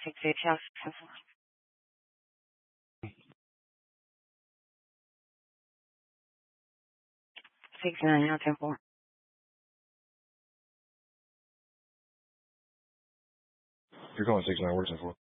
6 house 10-4. 6-9 out 10-4. You're calling 6-9, where's 10-4?